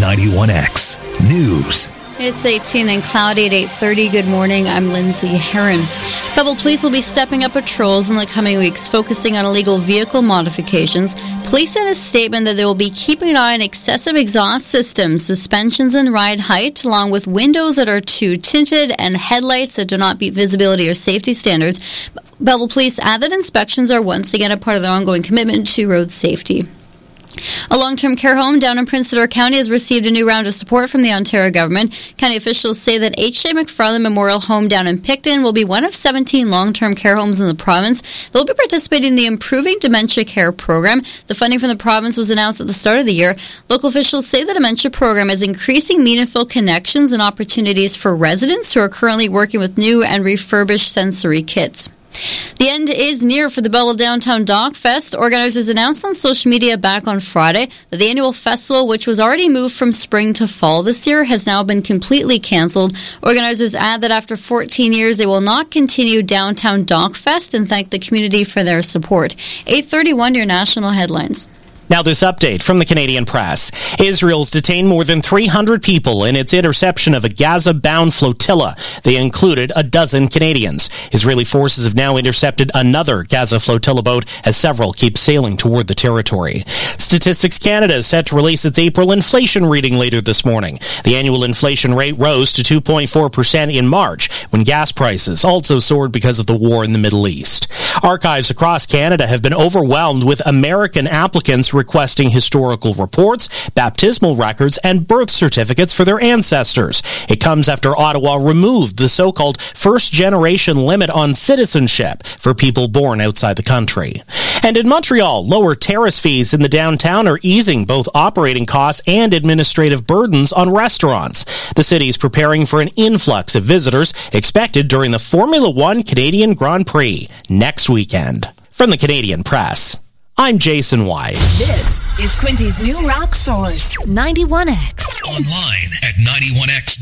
91X News. It's 18 and cloudy at 8:30. Good morning. I'm Lindsay Herron. Belleville Police will be stepping up patrols in the coming weeks, focusing on illegal vehicle modifications. Police said in a statement that they will be keeping an eye on excessive exhaust systems, suspensions and ride height, along with windows that are too tinted and headlights that do not meet visibility or safety standards. Belleville Police add that inspections are once again a part of their ongoing commitment to road safety. A long-term care home down in Prince Edward County has received a new round of support from the Ontario government. County officials say that H.J. McFarland Memorial Home down in Picton will be one of 17 long-term care homes in the province. They'll be participating in the Improving Dementia Care program. The funding from the province was announced at the start of the year. Local officials say the dementia program is increasing meaningful connections and opportunities for residents who are currently working with new and refurbished sensory kits. The end is near for the Belleville Downtown Dock Fest. Organizers announced on social media back on Friday that the annual festival, which was already moved from spring to fall this year, has now been completely canceled. Organizers add that after 14 years, they will not continue Downtown Dock Fest and thank the community for their support. 8:31, your national headlines. Now this update from the Canadian Press. Israel's detained more than 300 people in its interception of a Gaza-bound flotilla. They included a dozen Canadians. Israeli forces have now intercepted another Gaza flotilla boat as several keep sailing toward the territory. Statistics Canada is set to release its April inflation reading later this morning. The annual inflation rate rose to 2.4% in March when gas prices also soared because of the war in the Middle East. Archives across Canada have been overwhelmed with American applicants requesting historical reports, baptismal records, and birth certificates for their ancestors. It comes after Ottawa removed the so-called first-generation limit on citizenship for people born outside the country. And in Montreal, lower terrace fees in the downtown are easing both operating costs and administrative burdens on restaurants. The city is preparing for an influx of visitors expected during the Formula One Canadian Grand Prix next weekend. From the Canadian Press, I'm Jason White. This is Quinty's new rock source, 91X. Online at 91X.